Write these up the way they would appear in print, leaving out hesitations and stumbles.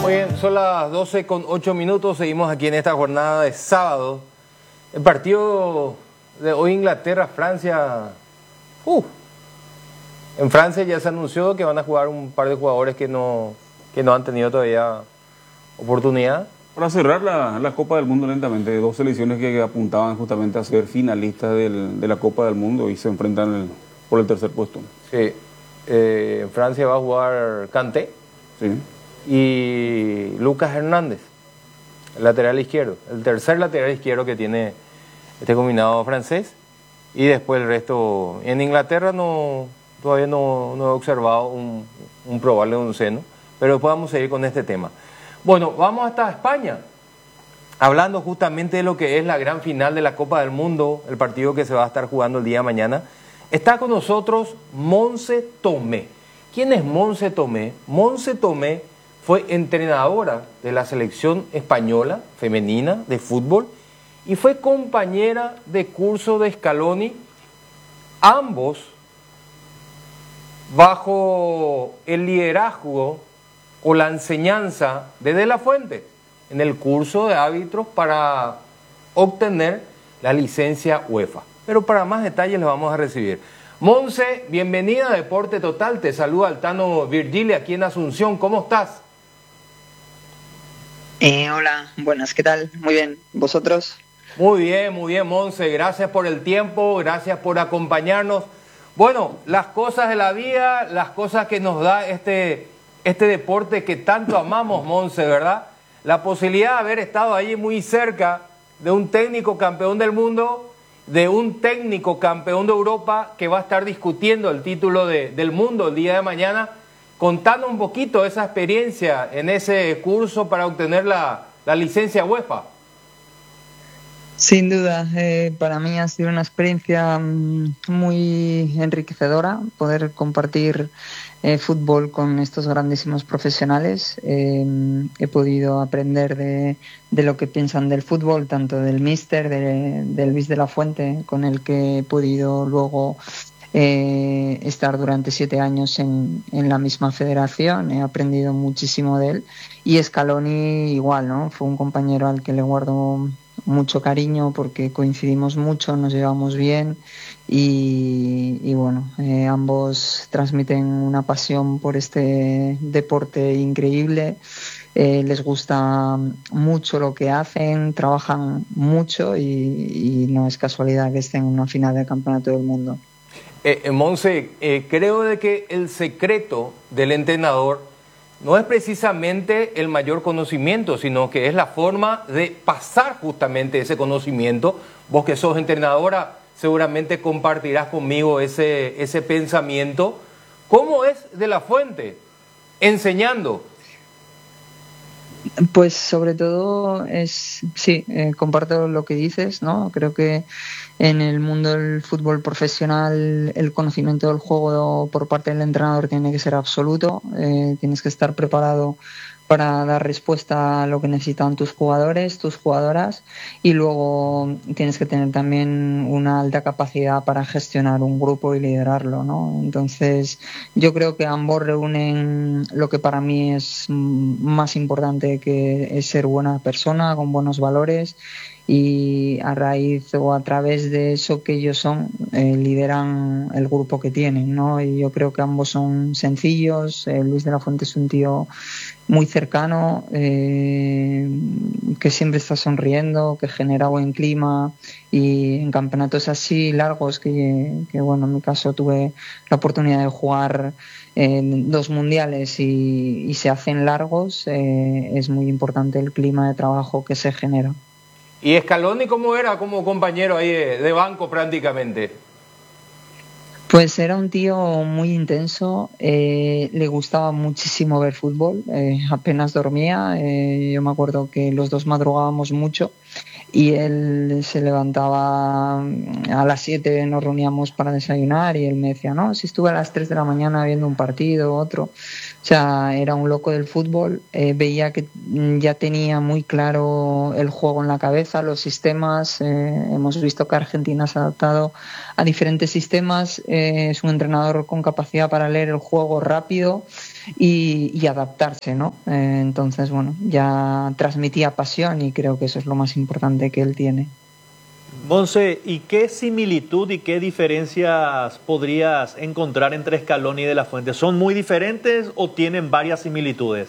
Muy bien, son las 12:08, seguimos aquí en esta jornada de sábado. El partido de hoy Inglaterra-Francia, en Francia ya se anunció que van a jugar un par de jugadores que no han tenido todavía oportunidad. Para cerrar la Copa del Mundo lentamente, dos selecciones que apuntaban justamente a ser finalistas de la Copa del Mundo y se enfrentan por el tercer puesto. Sí, en Francia va a jugar Kanté. Sí. Y Lucas Hernández, el lateral izquierdo, el tercer lateral izquierdo que tiene este combinado francés, y después el resto. En Inglaterra todavía no he observado un probable onceno, pero después vamos a seguir con este tema. Bueno, vamos hasta España, hablando justamente de lo que es la gran final de la Copa del Mundo, el partido que se va a estar jugando el día de mañana. Está con nosotros Montse Tomé. ¿Quién es Montse Tomé? Montse Tomé fue entrenadora de la selección española femenina de fútbol y fue compañera de curso de Scaloni, ambos bajo el liderazgo o la enseñanza de De la Fuente en el curso de árbitros para obtener la licencia UEFA. Pero para más detalles los vamos a recibir. Montse, bienvenida a Deporte Total, te saluda Altano Virgili aquí en Asunción, ¿cómo estás? Hola, buenas, ¿qué tal? Muy bien, ¿vosotros? Muy bien, Montse, gracias por el tiempo, gracias por acompañarnos. Bueno, las cosas de la vida, las cosas que nos da este deporte que tanto amamos, Montse, ¿verdad? La posibilidad de haber estado ahí muy cerca de un técnico campeón del mundo, de un técnico campeón de Europa que va a estar discutiendo el título del mundo el día de mañana. Contando un poquito esa experiencia en ese curso para obtener la licencia UEFA. Sin duda, para mí ha sido una experiencia muy enriquecedora poder compartir fútbol con estos grandísimos profesionales. He podido aprender de lo que piensan del fútbol, tanto del míster, de Luis de la Fuente, con el que he podido luego estar durante 7 años en la misma federación. He aprendido muchísimo de él, y Scaloni igual, ¿no? Fue un compañero al que le guardo mucho cariño porque coincidimos mucho, nos llevamos bien y bueno, ambos transmiten una pasión por este deporte increíble. Les gusta mucho lo que hacen, trabajan mucho y no es casualidad que estén en una final del Campeonato del Mundo. Montse, creo de que el secreto del entrenador no es precisamente el mayor conocimiento, sino que es la forma de pasar justamente ese conocimiento. Vos que sos entrenadora, seguramente compartirás conmigo ese pensamiento. ¿Cómo es De la Fuente enseñando? Pues sobre todo comparto lo que dices, ¿no? Creo que en el mundo del fútbol profesional el conocimiento del juego por parte del entrenador tiene que ser absoluto. Tienes que estar preparado para dar respuesta a lo que necesitan tus jugadores, tus jugadoras, y luego tienes que tener también una alta capacidad para gestionar un grupo y liderarlo, ¿no? Entonces yo creo que ambos reúnen lo que para mí es más importante, que es ser buena persona, con buenos valores, y a raíz o a través de eso que ellos son, lideran el grupo que tienen, ¿no? Y yo creo que ambos son sencillos. Luis de la Fuente es un tío muy cercano, que siempre está sonriendo, que genera buen clima, y en campeonatos así largos que bueno, en mi caso tuve la oportunidad de jugar en 2 mundiales y se hacen largos, es muy importante el clima de trabajo que se genera. ¿Y Scaloni cómo era como compañero ahí de banco prácticamente? Pues era un tío muy intenso, le gustaba muchísimo ver fútbol, apenas dormía. Yo me acuerdo que los dos madrugábamos mucho y él se levantaba a las 7, nos reuníamos para desayunar y él me decía, no, si estuve a las 3 de la mañana viendo un partido, otro. O sea, era un loco del fútbol. Veía que ya tenía muy claro el juego en la cabeza, los sistemas. Hemos visto que Argentina se ha adaptado a diferentes sistemas. Es un entrenador con capacidad para leer el juego rápido. y adaptarse, ¿no? Entonces, bueno, ya transmitía pasión y creo que eso es lo más importante que él tiene. Monse, ¿y qué similitud y qué diferencias podrías encontrar entre Scaloni y De La Fuente? ¿Son muy diferentes o tienen varias similitudes?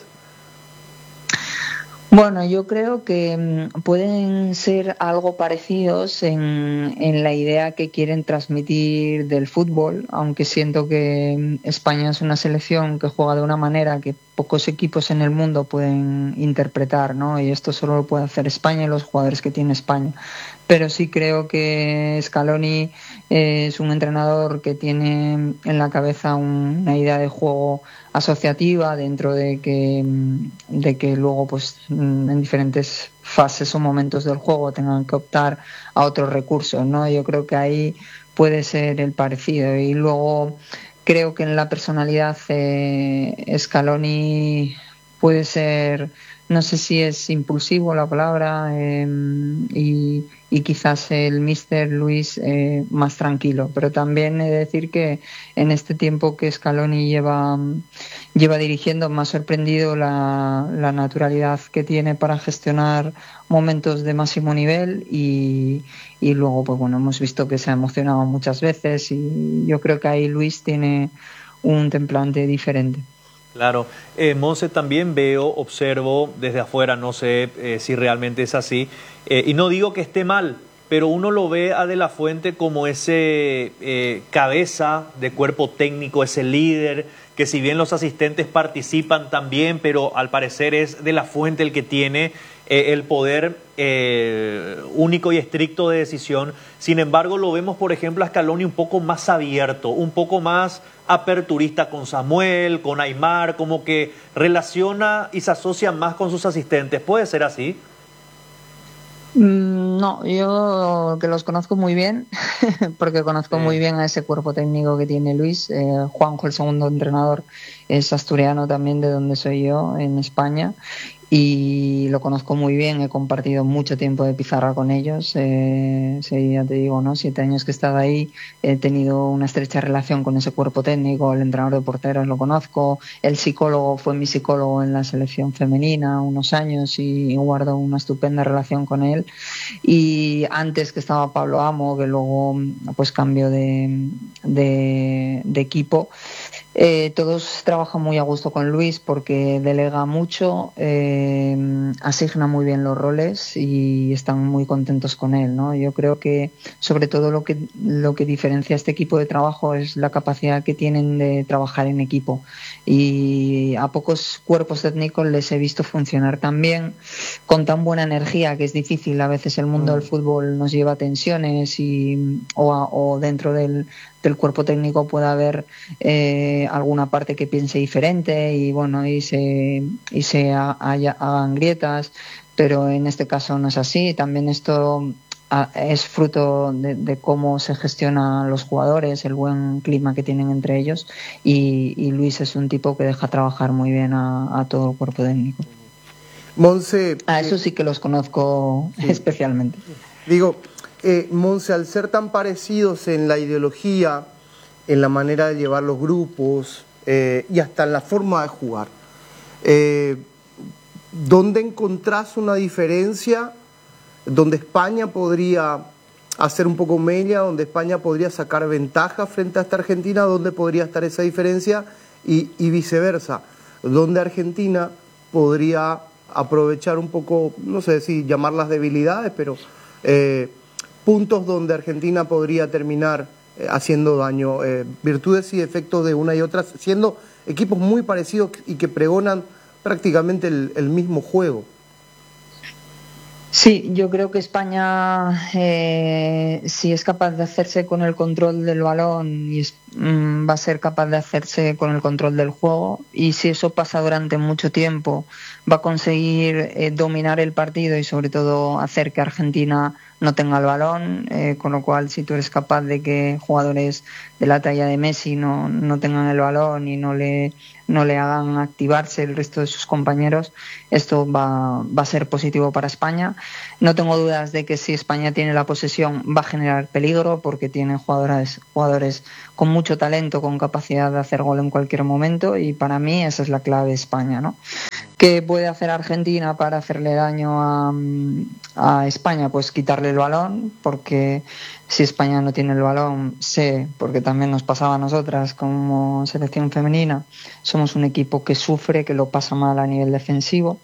Bueno, yo creo que pueden ser algo parecidos en la idea que quieren transmitir del fútbol, aunque siento que España es una selección que juega de una manera que pocos equipos en el mundo pueden interpretar, ¿no? Y esto solo lo puede hacer España y los jugadores que tiene España. Pero sí creo que Scaloni es un entrenador que tiene en la cabeza una idea de juego asociativa dentro de que luego pues en diferentes fases o momentos del juego tengan que optar a otros recursos, ¿no? Yo creo que ahí puede ser el parecido. Y luego creo que en la personalidad Scaloni puede ser, no sé si es impulsivo la palabra, y quizás el Mister Luis más tranquilo, pero también he de decir que en este tiempo que Scaloni lleva dirigiendo me ha sorprendido la naturalidad que tiene para gestionar momentos de máximo nivel y luego pues bueno, hemos visto que se ha emocionado muchas veces y yo creo que ahí Luis tiene un templante diferente. Claro, Monse, también observo desde afuera, no sé si realmente es así, y no digo que esté mal, pero uno lo ve a De La Fuente como ese cabeza de cuerpo técnico, ese líder, que si bien los asistentes participan también, pero al parecer es De La Fuente el que tiene el poder único y estricto de decisión. Sin embargo, lo vemos, por ejemplo, a Scaloni un poco más abierto, un poco más aperturista con Samuel, con Aimar, como que relaciona y se asocia más con sus asistentes. ¿Puede ser así? No, yo que los conozco muy bien, porque conozco muy bien a ese cuerpo técnico que tiene Luis. Juanjo, el segundo entrenador, es asturiano también, de donde soy yo, en España, y lo conozco muy bien. He compartido mucho tiempo de pizarra con ellos. Sí, ya te digo, ¿no? 7 años que he estado ahí, he tenido una estrecha relación con ese cuerpo técnico. El entrenador de porteros lo conozco, el psicólogo fue mi psicólogo en la selección femenina unos años y guardo una estupenda relación con él. Y antes que estaba Pablo Amo, que luego pues cambió de equipo, todos trabajan muy a gusto con Luis porque delega mucho, asigna muy bien los roles y están muy contentos con él, ¿no? Yo creo que sobre todo lo que diferencia este equipo de trabajo es la capacidad que tienen de trabajar en equipo, y a pocos cuerpos técnicos les he visto funcionar tan bien, con tan buena energía, que es difícil. A veces el mundo del fútbol nos lleva a tensiones o dentro del cuerpo técnico puede haber alguna parte que piense diferente y bueno, y se hagan grietas, pero en este caso no es así. También esto es fruto de cómo se gestionan los jugadores, el buen clima que tienen entre ellos, y Luis es un tipo que deja trabajar muy bien a todo el cuerpo técnico. Monse, a eso sí que los conozco especialmente. Digo, Monse, al ser tan parecidos en la ideología, en la manera de llevar los grupos y hasta en la forma de jugar, ¿dónde encontrás una diferencia? ¿Donde España podría hacer un poco mella, donde España podría sacar ventaja frente a esta Argentina? ¿Dónde podría estar esa diferencia? Y viceversa, ¿dónde Argentina podría aprovechar un poco, no sé si llamar las debilidades, pero puntos donde Argentina podría terminar haciendo daño, virtudes y defectos de una y otra, siendo equipos muy parecidos y que pregonan prácticamente el mismo juego? Sí, yo creo que España, si es capaz de hacerse con el control del balón, va a ser capaz de hacerse con el control del juego, y si eso pasa durante mucho tiempo, va a conseguir dominar el partido y sobre todo hacer que Argentina no tenga el balón, con lo cual si tú eres capaz de que jugadores de la talla de Messi no tengan el balón y no le no le hagan activarse el resto de sus compañeros, esto va a ser positivo para España. No tengo dudas de que si España tiene la posesión va a generar peligro, porque tiene jugadores con mucho talento, con capacidad de hacer gol en cualquier momento, y para mí esa es la clave de España, ¿no? ¿Qué puede hacer Argentina para hacerle daño a España? Pues quitarle el balón, porque si España no tiene el balón, porque también nos pasaba a nosotras como selección femenina, somos un equipo que sufre, que lo pasa mal a nivel defensivo.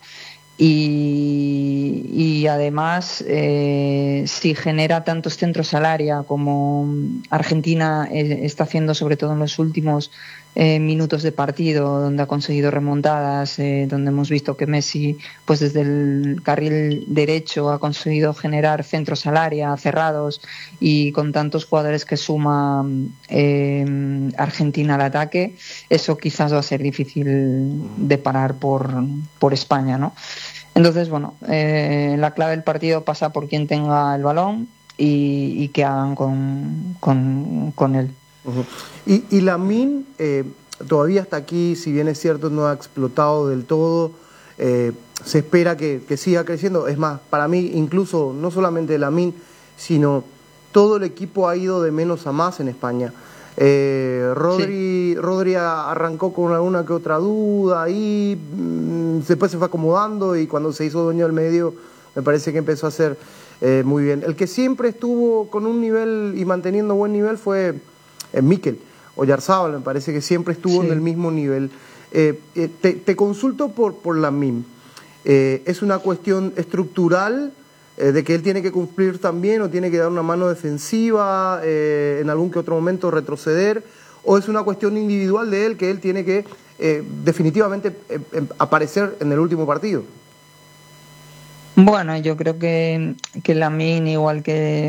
Y además, si genera tantos centros al área como Argentina está haciendo, sobre todo en los últimos minutos de partido, donde ha conseguido remontadas, donde hemos visto que Messi, pues desde el carril derecho, ha conseguido generar centros al área cerrados, y con tantos jugadores que suma Argentina al ataque, eso quizás va a ser difícil de parar por España, ¿no? Entonces, bueno, la clave del partido pasa por quien tenga el balón y que hagan con él. Uh-huh. Y Lamine todavía está aquí, si bien es cierto no ha explotado del todo, se espera que siga creciendo. Es más, para mí incluso no solamente Lamine, sino todo el equipo ha ido de menos a más en España. Rodri arrancó con alguna que otra duda y después se fue acomodando, y cuando se hizo dueño del medio me parece que empezó a hacer muy bien. El que siempre estuvo con un nivel y manteniendo buen nivel fue Mikel Oyarzabal, me parece que siempre estuvo en el mismo nivel. Te consulto por Lamine. ¿Es una cuestión estructural de que él tiene que cumplir también, o tiene que dar una mano defensiva, en algún que otro momento retroceder, o es una cuestión individual de él, que él tiene que definitivamente aparecer en el último partido? Bueno, yo creo que Lamine, igual que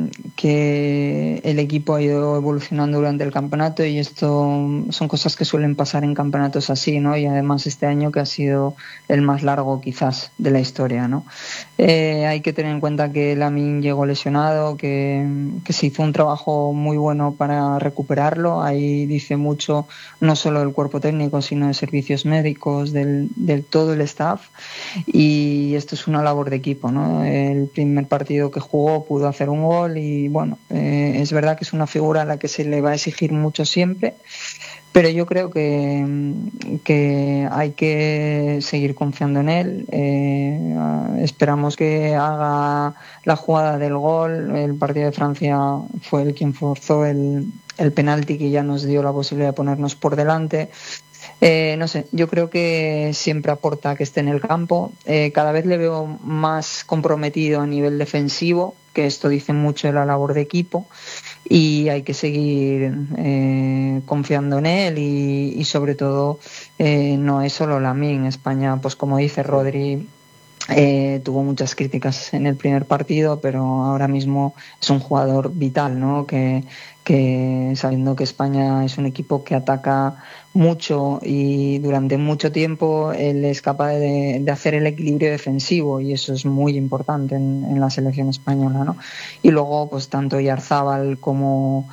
el equipo, ha ido evolucionando durante el campeonato, y esto son cosas que suelen pasar en campeonatos así, ¿no? Y además este año, que ha sido el más largo quizás de la historia, ¿no? Hay que tener en cuenta que Lamine llegó lesionado, que se hizo un trabajo muy bueno para recuperarlo. Ahí dice mucho, no solo del cuerpo técnico, sino de servicios médicos, del todo el staff, y esto es una labor de equipo, ¿no? El primer partido que jugó pudo hacer un gol, y bueno, es verdad que es una figura a la que se le va a exigir mucho siempre, pero yo creo que hay que seguir confiando en él. Esperamos que haga la jugada del gol. El partido de Francia fue el quien forzó el penalti, que ya nos dio la posibilidad de ponernos por delante. No sé, yo creo que siempre aporta que esté en el campo. Cada vez le veo más comprometido a nivel defensivo, que esto dice mucho de la labor de equipo, y hay que seguir confiando en él, y sobre todo no es solo Lamine. España, pues como dice Rodri, tuvo muchas críticas en el primer partido, pero ahora mismo es un jugador vital, ¿no? Que sabiendo que España es un equipo que ataca mucho, y durante mucho tiempo él es capaz de hacer el equilibrio defensivo, y eso es muy importante en la selección española, ¿no? Y luego, pues tanto Oyarzabal como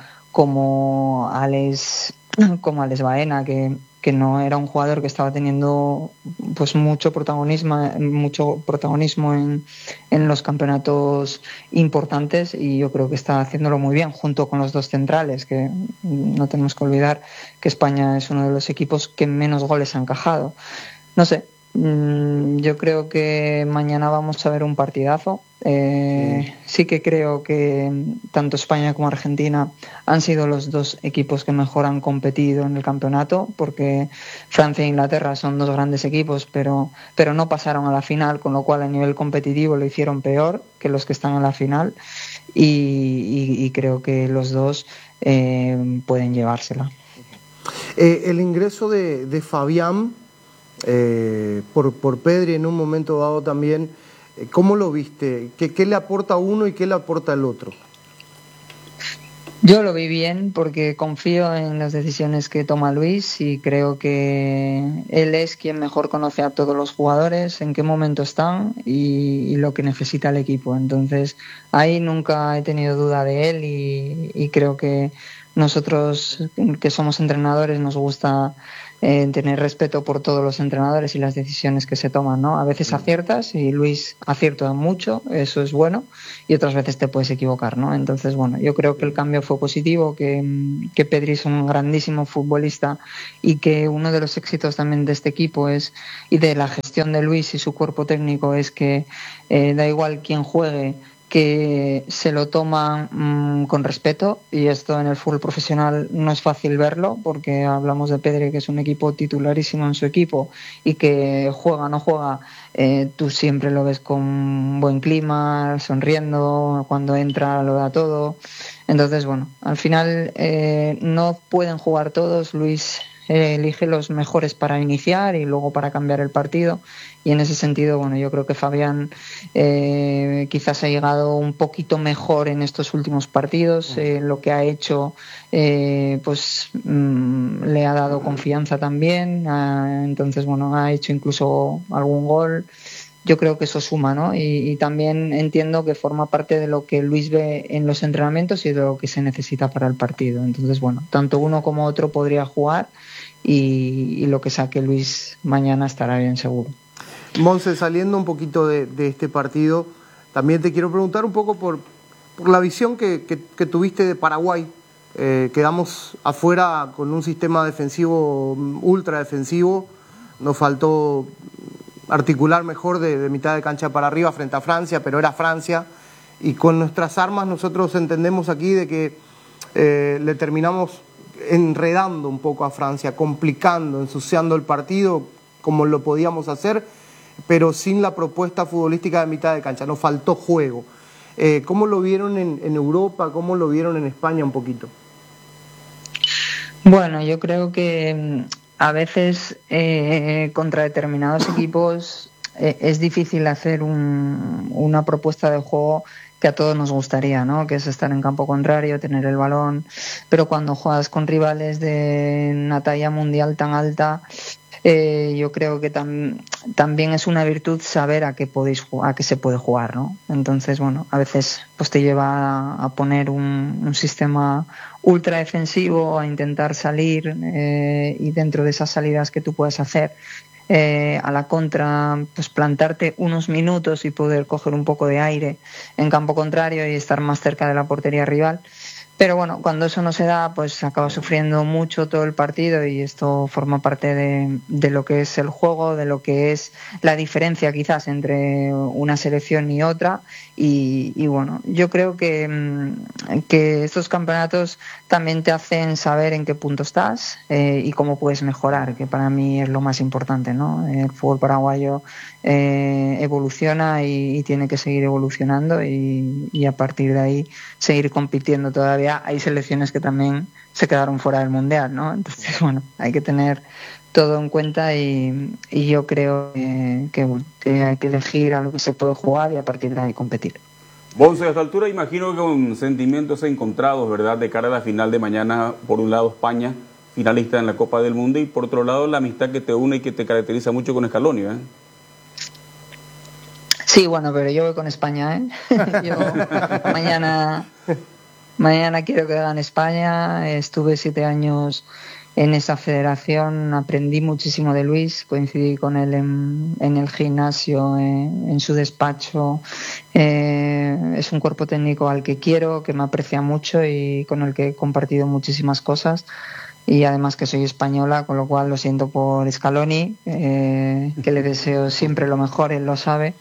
Alex Baena, que no era un jugador que estaba teniendo pues mucho protagonismo en los campeonatos importantes, y yo creo que está haciéndolo muy bien, junto con los dos centrales, que no tenemos que olvidar que España es uno de los equipos que menos goles ha encajado. No sé, yo creo que mañana vamos a ver un partidazo. Sí que creo que tanto España como Argentina han sido los dos equipos que mejor han competido en el campeonato, porque Francia e Inglaterra son dos grandes equipos, pero no pasaron a la final, con lo cual a nivel competitivo lo hicieron peor que los que están en la final, y creo que los dos pueden llevársela. El ingreso de Fabián por Pedri en un momento dado también, ¿cómo lo viste? ¿Qué le aporta uno y qué le aporta el otro? Yo lo vi bien, porque confío en las decisiones que toma Luis, y creo que él es quien mejor conoce a todos los jugadores, en qué momento están y lo que necesita el equipo. Entonces ahí nunca he tenido duda de él, y creo que nosotros, que somos entrenadores, nos gusta tener respeto por todos los entrenadores y las decisiones que se toman, ¿no? A veces aciertas y Luis acierta mucho, eso es bueno, y otras veces te puedes equivocar, ¿no? Entonces, bueno, yo creo que el cambio fue positivo, que Pedri es un grandísimo futbolista y que uno de los éxitos también de este equipo y de la gestión de Luis y su cuerpo técnico es que da igual quién juegue, que se lo toman con respeto, y esto en el fútbol profesional no es fácil verlo, porque hablamos de Pedri, que es un equipo titularísimo en su equipo y que juega o no juega, tú siempre lo ves con buen clima, sonriendo, cuando entra lo da todo. Entonces, bueno, al final no pueden jugar todos. Luis elige los mejores para iniciar y luego para cambiar el partido, y en ese sentido, bueno, yo creo que Fabián quizás ha llegado un poquito mejor en estos últimos partidos. Lo que ha hecho le ha dado confianza también, entonces, bueno, ha hecho incluso algún gol. Yo creo que eso suma, ¿no? Y también entiendo que forma parte de lo que Luis ve en los entrenamientos y de lo que se necesita para el partido. Entonces, bueno, tanto uno como otro podría jugar, y lo que saque Luis mañana estará bien seguro. Monse, saliendo un poquito de este partido, también te quiero preguntar un poco por la visión que tuviste de Paraguay. Quedamos afuera con un sistema defensivo ultra defensivo, nos faltó articular mejor de mitad de cancha para arriba frente a Francia, pero era Francia, y con nuestras armas nosotros entendemos aquí de que le terminamos enredando un poco a Francia, complicando, ensuciando el partido como lo podíamos hacer, pero sin la propuesta futbolística de mitad de cancha, nos faltó juego. ¿Cómo lo vieron en Europa? ¿Cómo lo vieron en España un poquito? Bueno, yo creo que a veces contra determinados equipos es difícil hacer una propuesta de juego que a todos nos gustaría, ¿no? Que es estar en campo contrario, tener el balón, pero cuando juegas con rivales de una talla mundial tan alta, yo creo que también es una virtud saber a qué se puede jugar, ¿no? Entonces, bueno, a veces pues te lleva a poner un sistema ultra defensivo, a intentar salir, y dentro de esas salidas que tú puedes hacer, a la contra, pues plantarte unos minutos y poder coger un poco de aire en campo contrario y estar más cerca de la portería rival. Pero bueno, cuando eso no se da, pues acaba sufriendo mucho todo el partido, y esto forma parte de lo que es el juego, de lo que es la diferencia quizás entre una selección y otra. Y bueno, yo creo que estos campeonatos también te hacen saber en qué punto estás y cómo puedes mejorar, que para mí es lo más importante, ¿no? El fútbol paraguayo evoluciona y tiene que seguir evolucionando, y a partir de ahí seguir compitiendo. Todavía hay selecciones que también se quedaron fuera del Mundial, ¿no? Entonces, bueno, hay que tener todo en cuenta, y yo creo que hay que elegir a lo que se puede jugar y a partir de ahí competir. Monse, a esta altura imagino que con sentimientos encontrados, ¿verdad?, de cara a la final de mañana. Por un lado España, finalista en la Copa del Mundo, y por otro lado la amistad que te une y que te caracteriza mucho con Scaloni, ¿eh? Sí, bueno, pero yo voy con España, ¿eh? Yo mañana quiero que gane España. Estuve 7 años en esa federación, aprendí muchísimo de Luis, coincidí con él en el gimnasio, en su despacho. Es un cuerpo técnico al que quiero, que me aprecia mucho y con el que he compartido muchísimas cosas. Y además que soy española, con lo cual lo siento por Scaloni, que le deseo siempre lo mejor, él lo sabe.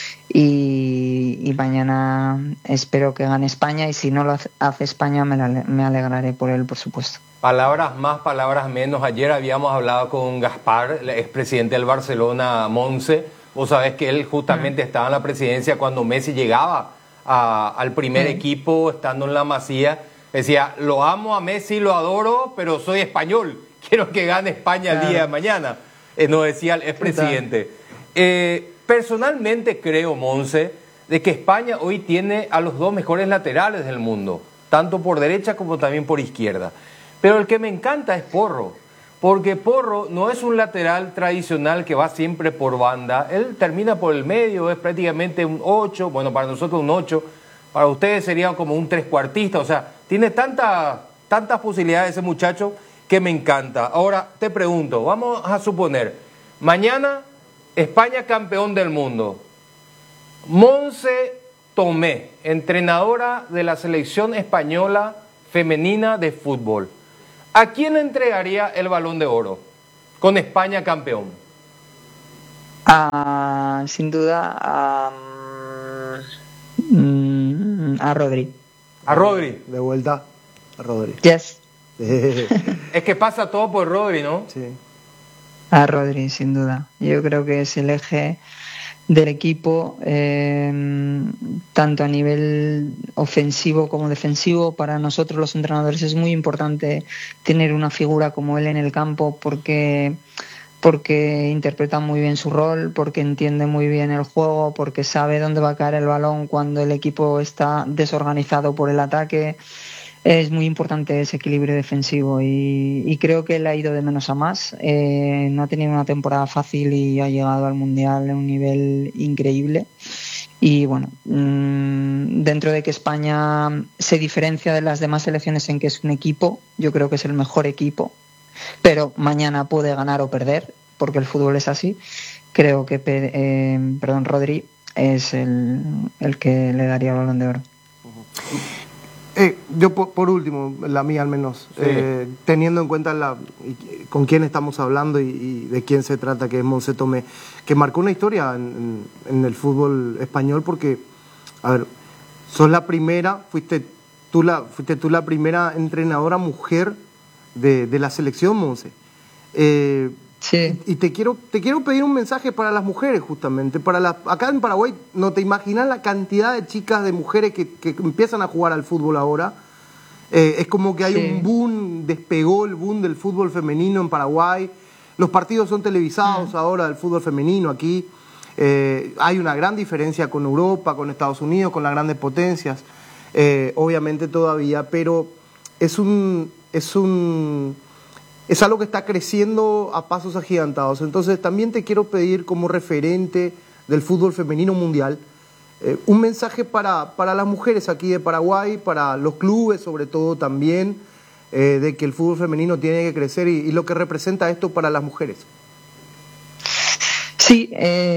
Y mañana espero que gane España, y si no lo hace España me alegraré por él, por supuesto. Palabras más, palabras menos. Ayer habíamos hablado con Gaspar, el expresidente del Barcelona, Monse. Vos sabés que él justamente estaba en la presidencia cuando Messi llegaba al primer equipo, estando en la Masía. Decía, lo amo a Messi, lo adoro, pero soy español. Quiero que gane España el día de mañana. Nos decía el expresidente. Personalmente creo, Monse, de que España hoy tiene a los 2 mejores laterales del mundo, tanto por derecha como también por izquierda. Pero el que me encanta es Porro, porque Porro no es un lateral tradicional que va siempre por banda. Él termina por el medio, es prácticamente un 8, bueno, para nosotros un 8, para ustedes sería como un 3/4. O sea, tiene tantas posibilidades ese muchacho, que me encanta. Ahora te pregunto, vamos a suponer, mañana España campeón del mundo. Monse Tomé, entrenadora de la selección española femenina de fútbol. ¿A quién le entregaría el Balón de Oro con España campeón? Sin duda a Rodri. A Rodri. De vuelta a Rodri. Yes. Es que pasa todo por Rodri, ¿no? Sí. A Rodri, sin duda. Yo creo que es el eje del equipo, tanto a nivel ofensivo como defensivo. Para nosotros los entrenadores es muy importante tener una figura como él en el campo porque interpreta muy bien su rol, porque entiende muy bien el juego, porque sabe dónde va a caer el balón cuando el equipo está desorganizado por el ataque. Es muy importante ese equilibrio defensivo y creo que él ha ido de menos a más. No ha tenido una temporada fácil y ha llegado al Mundial en un nivel increíble. Y bueno, dentro de que España se diferencia de las demás selecciones en que es un equipo, yo creo que es el mejor equipo, pero mañana puede ganar o perder, porque el fútbol es así. Creo que Rodri es el que le daría el Balón de Oro. Yo por último, la mía al menos, sí. Teniendo en cuenta con quién estamos hablando y de quién se trata, que es Monse Tomé, que marcó una historia en el fútbol español porque, a ver, sos la primera, fuiste tú la primera entrenadora mujer de la selección, Monse. Sí. Y te quiero pedir un mensaje para las mujeres, justamente. Acá en Paraguay no te imaginas la cantidad de chicas, de mujeres que empiezan a jugar al fútbol ahora. Es como que hay un boom, despegó el boom del fútbol femenino en Paraguay. Los partidos son televisados ahora del fútbol femenino aquí. Hay una gran diferencia con Europa, con Estados Unidos, con las grandes potencias. Obviamente todavía, pero es algo que está creciendo a pasos agigantados. Entonces también te quiero pedir, como referente del fútbol femenino mundial, un mensaje para las mujeres aquí de Paraguay, para los clubes sobre todo también, de que el fútbol femenino tiene que crecer y lo que representa esto para las mujeres. Sí,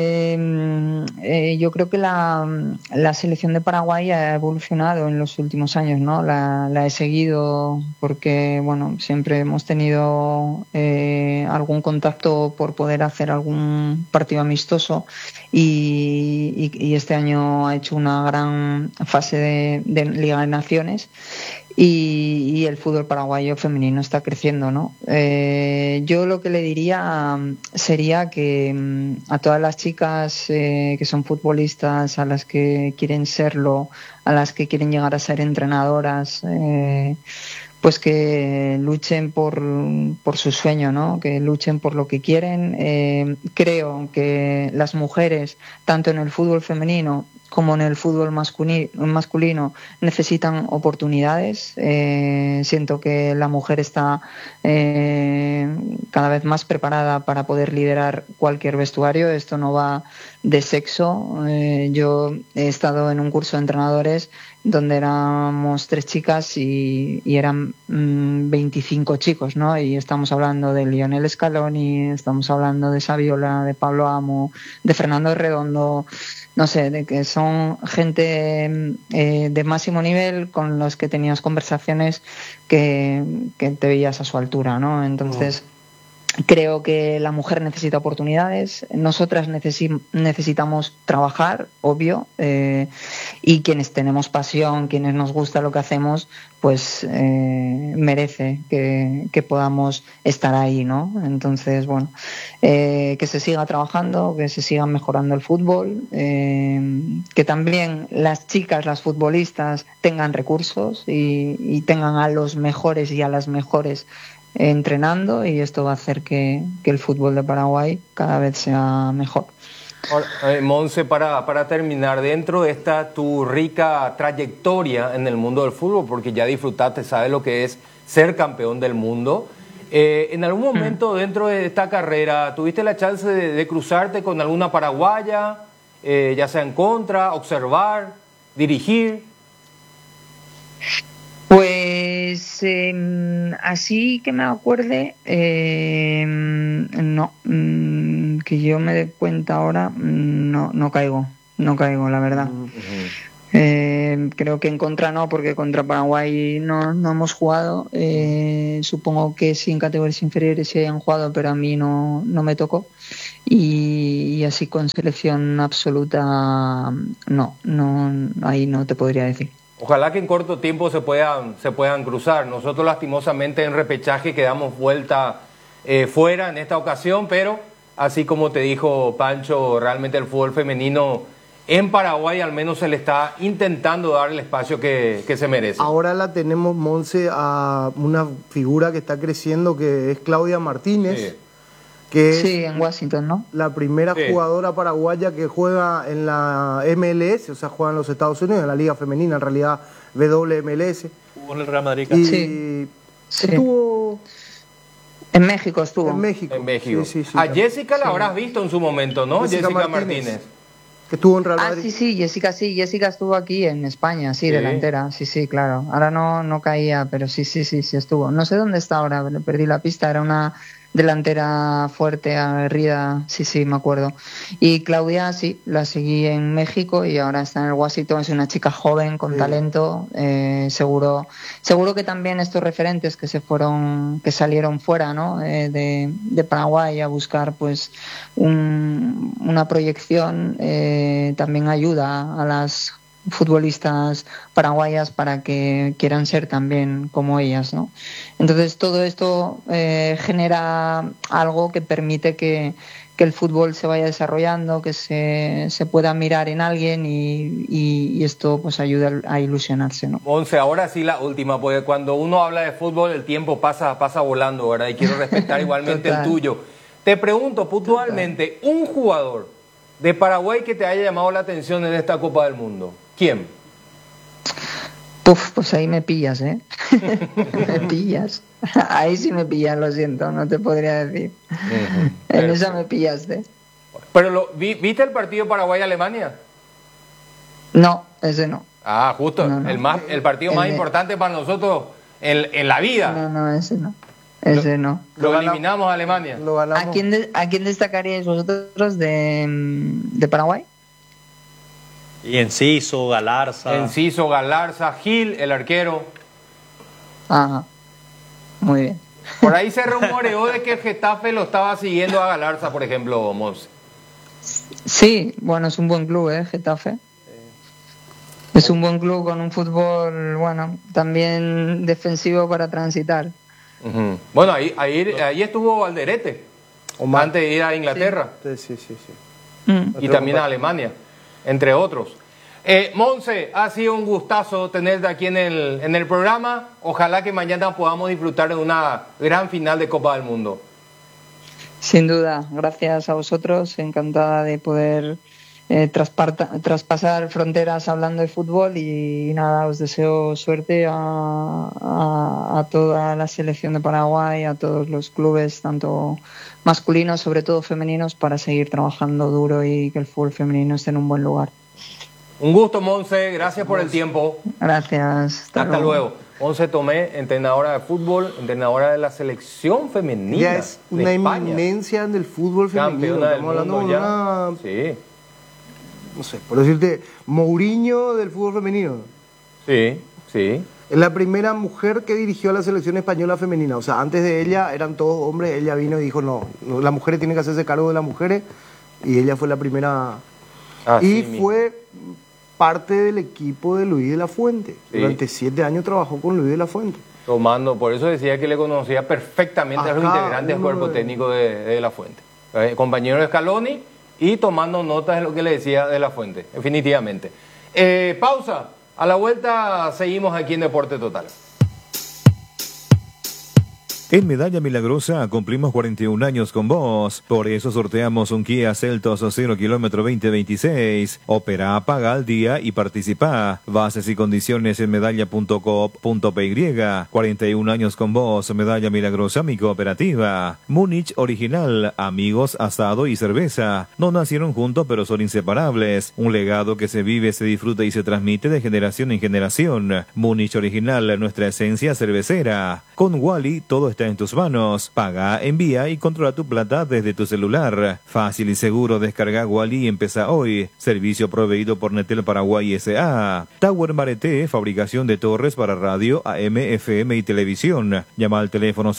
yo creo que la selección de Paraguay ha evolucionado en los últimos años, ¿no? La he seguido porque, bueno, siempre hemos tenido algún contacto por poder hacer algún partido amistoso y este año ha hecho una gran fase de Liga de Naciones. Y el fútbol paraguayo femenino está creciendo, ¿no? Yo lo que le diría sería que a todas las chicas que son futbolistas, a las que quieren serlo, a las que quieren llegar a ser entrenadoras, pues que luchen por su sueño, ¿no? Que luchen por lo que quieren. Creo que las mujeres, tanto en el fútbol femenino como en el fútbol masculino, necesitan oportunidades. Siento que la mujer está cada vez más preparada para poder liderar cualquier vestuario. Esto no va de sexo. Yo he estado en un curso de entrenadores donde éramos 3 chicas y eran 25 chicos, ¿no? Y estamos hablando de Lionel Scaloni, estamos hablando de Saviola, de Pablo Amo, de Fernando Redondo, no sé, de que son gente de máximo nivel con los que tenías conversaciones que te veías a su altura, ¿no? Entonces, creo que la mujer necesita oportunidades, nosotras necesitamos trabajar, obvio, y quienes tenemos pasión, quienes nos gusta lo que hacemos, pues merece que podamos estar ahí, ¿no? Entonces, bueno, que se siga trabajando, que se siga mejorando el fútbol, que también las chicas, las futbolistas, tengan recursos y tengan a los mejores y a las mejores entrenando, y esto va a hacer que el fútbol de Paraguay cada vez sea mejor. Monse, para terminar, dentro de esta tu rica trayectoria en el mundo del fútbol, porque ya disfrutaste, sabes lo que es ser campeón del mundo, ¿en algún momento dentro de esta carrera tuviste la chance de cruzarte con alguna paraguaya, ya sea en contra, observar, dirigir? Pues Pues así que me acuerde, no, que yo me dé cuenta ahora, no caigo, la verdad. Creo que en contra no, porque contra Paraguay no hemos jugado. Supongo que sí en categorías inferiores sí hayan jugado, pero a mí no me tocó. Y así con selección absoluta, no, ahí no te podría decir. Ojalá que en corto tiempo se puedan cruzar. Nosotros lastimosamente en repechaje quedamos vuelta fuera en esta ocasión, pero así como te dijo Pancho, realmente el fútbol femenino en Paraguay al menos se le está intentando dar el espacio que se merece. Ahora la tenemos, Monse, a una figura que está creciendo, que es Claudia Martínez. Sí. Que es sí, en Washington, ¿no? la primera jugadora paraguaya que juega en la MLS, o sea, juega en los Estados Unidos, en la Liga Femenina, en realidad WMLS. Jugó en el Real Madrid. Y Sí. estuvo... En México estuvo. En México. En México. Sí, A Jessica la habrás visto en su momento, ¿no? Jessica Martínez. Que estuvo en Real Ah, Madrid. sí, Jessica estuvo aquí en España, sí, delantera, sí, claro. Ahora no caía, pero sí estuvo. No sé dónde está ahora, perdí la pista, era una delantera fuerte, aguerrida, sí, me acuerdo. Y Claudia, sí, la seguí en México y ahora está en el Washington, es una chica joven, con talento, seguro que también estos referentes que salieron fuera, ¿no? De Paraguay a buscar pues una proyección, también ayuda a las futbolistas paraguayas para que quieran ser también como ellas, ¿no? Entonces todo esto genera algo que permite que el fútbol se vaya desarrollando, que se pueda mirar en alguien y esto pues ayuda a ilusionarse, ¿no? Monse, ahora sí la última, porque cuando uno habla de fútbol el tiempo pasa volando, ¿verdad? Y quiero respetar igualmente el tuyo. Te pregunto puntualmente, un jugador de Paraguay que te haya llamado la atención en esta Copa del Mundo. ¿Quién? Pues ahí me pillas, ¿eh? Me pillas. Ahí sí me pillas, lo siento, no te podría decir. En esa me pillaste. Pero ¿viste el partido Paraguay-Alemania? No, ese no. Ah, justo, No. el partido más importante para nosotros en la vida. No, ese no. Ese no. Lo eliminamos a Alemania. Lo ganamos. ¿A quién destacaríais vosotros de Paraguay? Y Enciso, Galarza, Gil, el arquero. Ajá. Muy bien. Por ahí se rumoreó de que el Getafe lo estaba siguiendo a Galarza, por ejemplo, Monse. Sí, bueno, es un buen club, Getafe. Es un buen club con un fútbol, bueno, también defensivo para transitar. Uh-huh. Bueno, ahí estuvo Alderete, antes de ir a Inglaterra. Sí. Y también a Alemania, entre otros. Monse, ha sido un gustazo tenerte aquí en el programa. Ojalá que mañana podamos disfrutar de una gran final de Copa del Mundo. Sin duda, gracias a vosotros, encantada de poder traspasar fronteras hablando de fútbol y nada, os deseo suerte a toda la selección de Paraguay, a todos los clubes, tanto masculinos, sobre todo femeninos, para seguir trabajando duro y que el fútbol femenino esté en un buen lugar. Un gusto, Monse, gracias por el tiempo. Gracias. Hasta luego. Monse Tomé, entrenadora de fútbol, entrenadora de la selección femenina. Ya es una eminencia del fútbol femenino. Campeona del Estamos hablando mundo de ya. una, Sí. no sé, por decirte, Mourinho del fútbol femenino. Sí. Es la primera mujer que dirigió a la selección española femenina. O sea, antes de ella eran todos hombres. Ella vino y dijo, no, las mujeres tienen que hacerse cargo de las mujeres. Y ella fue la primera. Y fue parte del equipo de Luis de la Fuente. Sí. Durante 7 años trabajó con Luis de la Fuente. Por eso decía que le conocía perfectamente a los integrantes del cuerpo técnico de la Fuente. Compañero de Scaloni y tomando notas de lo que le decía de la Fuente, definitivamente. Pausa. A la vuelta seguimos aquí en Deporte Total. En Medalla Milagrosa cumplimos 41 años con vos. Por eso sorteamos un Kia Seltos 0 kilómetro 2026. Opera, paga al día y participa. Bases y condiciones en medalla.coop.py. 41 años con vos. Medalla Milagrosa, mi cooperativa. Múnich Original. Amigos, asado y cerveza. No nacieron juntos, pero son inseparables. Un legado que se vive, se disfruta y se transmite de generación en generación. Múnich Original, nuestra esencia cervecera. Con Wally, todo está en tus manos. Paga, envía y controla tu plata desde tu celular. Fácil y seguro, descarga Wally y empieza hoy. Servicio proveído por Netel Paraguay S.A. Tower Marete, fabricación de torres para radio, AM, FM y televisión. Llama al teléfono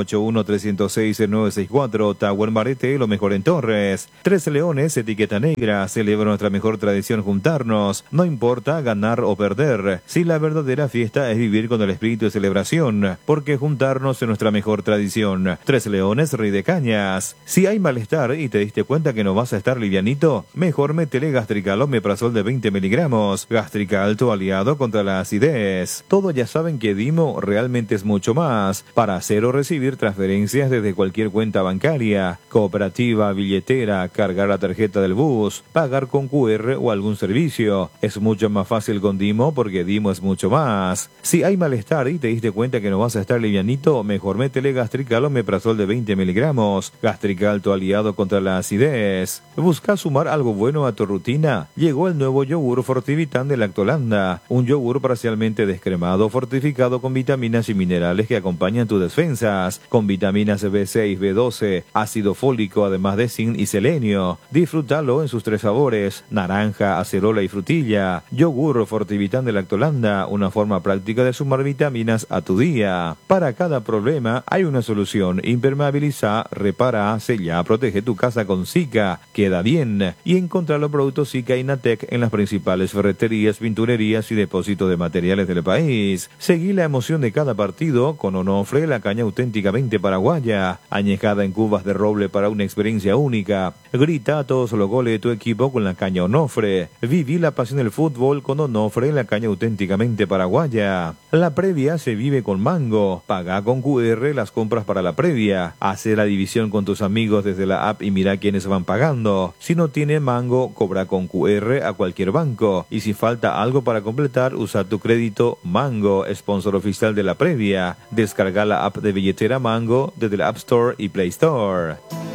0981-306-964. Tower Marete, lo mejor en torres. Tres Leones, etiqueta negra. Celebra nuestra mejor tradición, juntarnos. No importa ganar o perder. Si la verdadera fiesta es vivir con el espíritu de celebración. Porque juntarnos es nuestra mejor tradición. Tres Leones, Rey de Cañas. Si hay malestar y te diste cuenta que no vas a estar livianito, mejor métele Gastrical Omeprazol de 20 miligramos. Gastrical, tu aliado contra la acidez. Todos ya saben que Dimo realmente es mucho más. Para hacer o recibir transferencias desde cualquier cuenta bancaria, cooperativa, billetera, cargar la tarjeta del bus, pagar con QR o algún servicio. Es mucho más fácil con Dimo porque Dimo es mucho más. Si hay malestar y te diste cuenta que no vas a estar livianito, mejor métele Gastrical Omeprazol de 20 miligramos. Gastrical, tu aliado contra la acidez. ¿Buscas sumar algo bueno a tu rutina? Llegó el nuevo yogur Fortivitan de Lactolanda. Un yogur parcialmente descremado, fortificado con vitaminas y minerales que acompañan tus defensas. Con vitaminas B6, B12, ácido fólico, además de zinc y selenio. Disfrútalo en sus tres sabores: naranja, acerola y frutilla. Yogur Fortivitan de Lactolanda, una forma práctica de sumar vitaminas a tu día. Para cada problema hay una solución. Impermeabiliza, repara, sella, protege tu casa con Zika. Queda bien. Y encontrá los productos Zika y Natec en las principales ferreterías, pinturerías y depósitos de materiales del país. Seguí la emoción de cada partido con Onofre, la caña auténticamente paraguaya, añejada en cubas de roble para una experiencia única. Grita a todos los goles de tu equipo con la caña Onofre. Viví la pasión del fútbol con Onofre, la caña auténticamente paraguaya. La previa se vive con Mango. Paga con QR las compras para la previa. Hace la división con tus amigos desde la app y mira quiénes van pagando. Si no tiene Mango, cobra con QR a cualquier banco. Y si falta algo para completar, usa tu crédito Mango, sponsor oficial de la previa. Descarga la app de billetera Mango desde la App Store y Play Store.